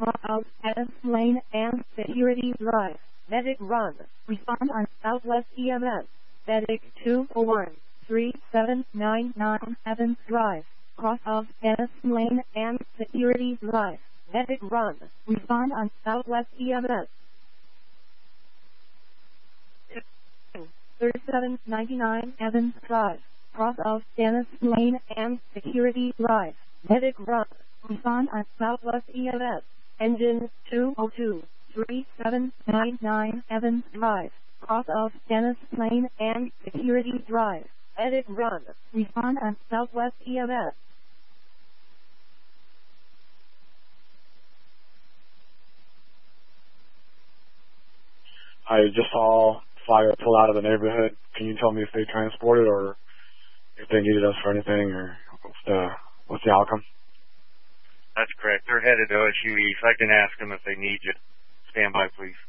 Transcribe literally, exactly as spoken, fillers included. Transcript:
Cross Adams Lane and Security Drive. Medic run. Respond on Southwest E M S. Medic two oh one, three seven nine nine Adams Drive. Cross of Adams Lane and Security Drive. Medic run. Respond on Southwest E M S. thirty-seven ninety-nine Evans Drive. Cross of Dennis Lane and Security Drive. Medic run. Respond on Southwest E M S. Engine two oh two, three seven nine nine Evans Drive. Cross of Dennis Lane and Security Drive. Medic run. Respond on Southwest E M S. I just saw fire pull out of the neighborhood. Can you tell me if they transported or if they needed us for anything, or what's the what's the outcome? That's correct. They're headed to O S U East. I can ask them if they need you. Stand by, please.